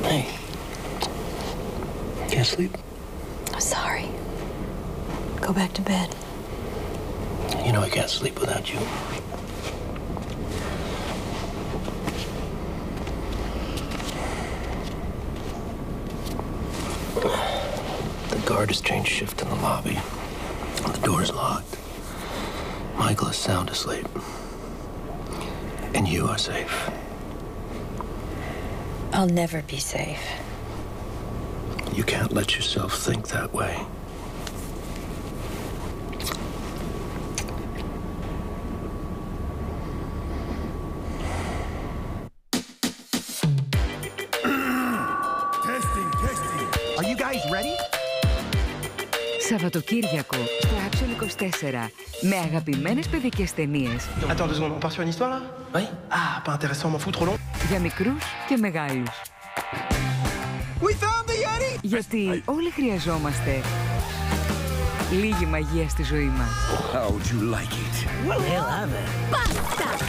Hey. Can't sleep? I'm sorry. Go back to bed. You know I can't sleep without you. The guard has changed shift in the lobby. The door's locked. Michael is sound asleep. And you are safe. I'll never be safe. You can't let yourself think that way. Are you guys ready? Σαββατοκύριακο στο Action 24 με αγαπημένες παιδικές ταινίες. Attends 2 secondes, on part sur une histoire là? Oui. Ah, pas intéressant, on m'en fout trop long. Για μικρούς και μεγάλους. We found the Yeti! Γιατί όλοι χρειαζόμαστε λίγη μαγεία στη ζωή μας. How would you like it? Well, hell, have it. Basta!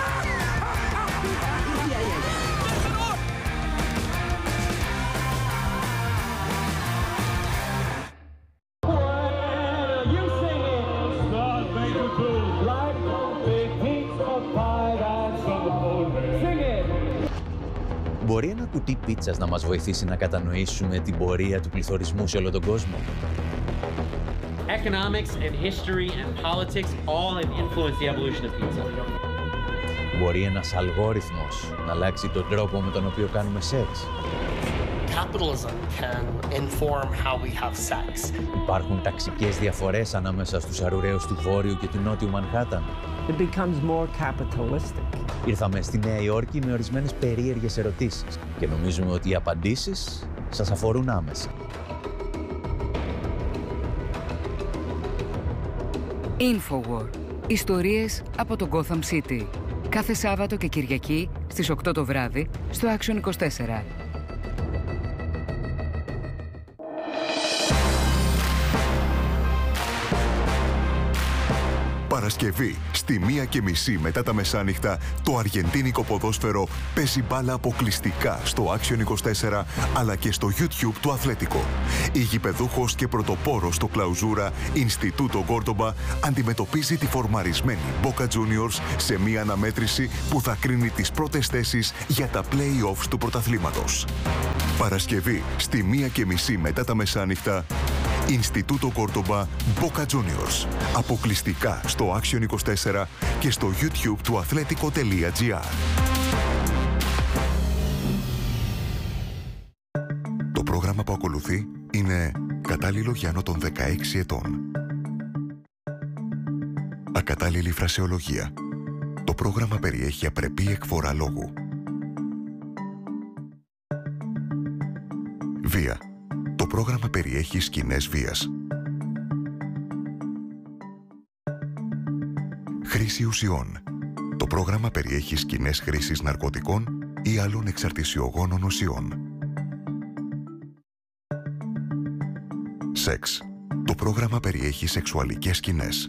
Μπορεί ένα κουτί πίτσας να μας βοηθήσει να κατανοήσουμε την πορεία του πληθωρισμού σε όλο τον κόσμο? Economics and history and politics all have influenced the evolution of pizza. Μπορεί ένας αλγόριθμος να αλλάξει τον τρόπο με τον οποίο κάνουμε σεξ? Capitalism can inform how we have sex. Υπάρχουν ταξικές διαφορές ανάμεσα στους αρουραίους του Βόρειου και του Νότιου Μανχάταν? It becomes more capitalistic. Ήρθαμε στη Νέα Υόρκη με ορισμένες περίεργες ερωτήσεις και νομίζουμε ότι οι απαντήσεις σας αφορούν άμεσα. Infowar. Ιστορίες από το Gotham City. Κάθε Σάββατο και Κυριακή στις 8 το βράδυ στο Action 24. Παρασκευή, στη 1:30 μετά τα μεσάνυχτα, το αργεντίνικο ποδόσφαιρο παίζει μπάλα αποκλειστικά στο Action 24, αλλά και στο YouTube του Αθλέτικο. Η γηπεδούχος και πρωτοπόρος στο Κλαουζούρα, Ινστιτούτο Κόρτομπα, αντιμετωπίζει τη φορμαρισμένη Boca Juniors σε μια αναμέτρηση που θα κρίνει τις πρώτες θέσεις για τα play-offs του πρωταθλήματος. Παρασκευή, στη 1:30 μετά τα μεσάνυχτα, Ινστιτούτο Κόρτομπα, Boca Juniors. Αποκλειστικά στο Action 24 και στο YouTube του αθλέτικο.gr. Το πρόγραμμα που ακολουθεί είναι κατάλληλο για άνω των 16 ετών. Ακατάλληλη φρασεολογία. Το πρόγραμμα περιέχει απρεπή εκφορά λόγου. Βία. Το πρόγραμμα περιέχει σκηνές βίας. Χρήση ουσιών. Το πρόγραμμα περιέχει σκηνές χρήσης ναρκωτικών ή άλλων εξαρτησιογόνων ουσιών. Σεξ. Το πρόγραμμα περιέχει σεξουαλικές σκηνές.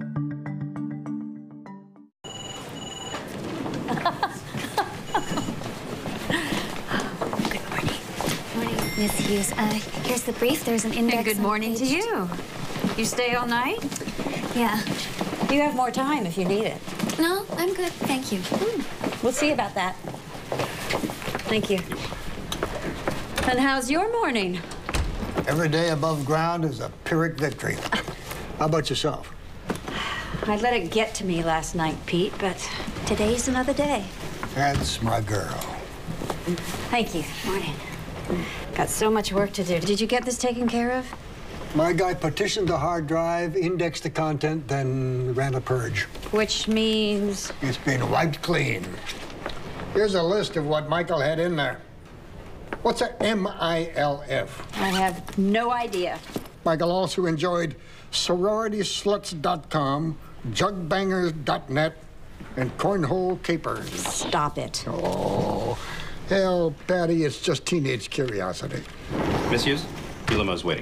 Miss Hughes, here's the brief. There's an index. And good morning to you. You stay all night? Yeah. You have more time if you need it. No, I'm good. Thank you. We'll see about that. Thank you. And how's your morning? Every day above ground is a Pyrrhic victory. How about yourself? I let it get to me last night, Pete, but today's another day. That's my girl. Thank you. Morning. Got so much work to do. Did you get this taken care of? My guy partitioned the hard drive, indexed the content, then ran a purge. Which means? It's been wiped clean. Here's a list of what Michael had in there. What's a MILF? I have no idea. Michael also enjoyed sororitysluts.com, jugbangers.net, and cornhole capers. Stop it. Oh, hell, Patty, it's just teenage curiosity. Miss Hughes, your limo's waiting.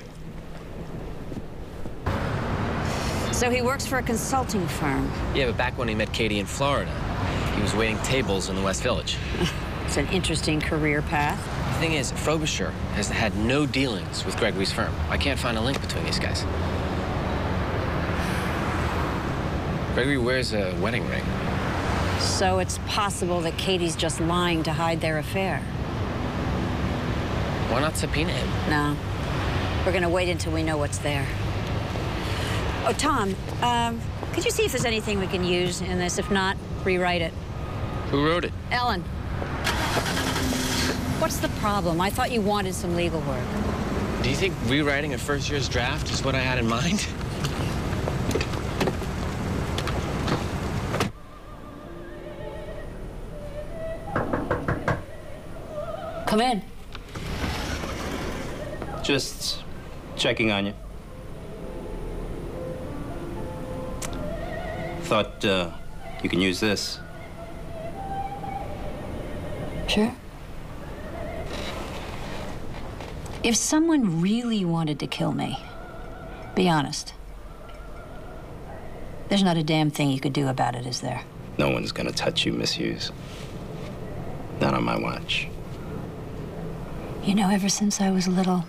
So he works for a consulting firm. Yeah, but back when he met Katie in Florida, he was waiting tables in the West Village. It's an interesting career path. thing is, Frobisher has had no dealings with Gregory's firm. I can't find a link between these guys. Gregory wears a wedding ring. So it's possible that Katie's just lying to hide their affair. Why not subpoena him? No. We're gonna wait until we know what's there. Oh, Tom, could you see if there's anything we can use in this? If not, rewrite it. Who wrote it? Ellen. What's the problem? I thought you wanted some legal work. Do you think rewriting a first year's draft is what I had in mind? Come in. Just checking on you. Thought you can use this. Sure. If someone really wanted to kill me, be honest. There's not a damn thing you could do about it, is there? No one's gonna touch you, Miss Hughes. Not on my watch. You know, ever since I was little,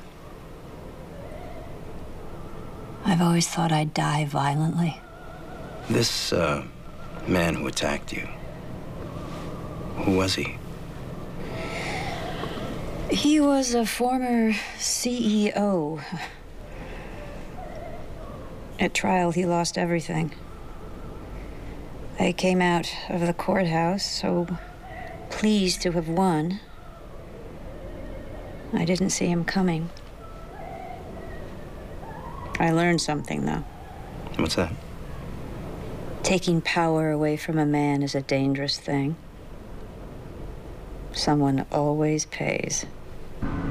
I've always thought I'd die violently. This man who attacked you, who was he? He was a former CEO. At trial, he lost everything. I came out of the courthouse so pleased to have won. I didn't see him coming. I learned something, though. What's that? Taking power away from a man is a dangerous thing. Someone always pays.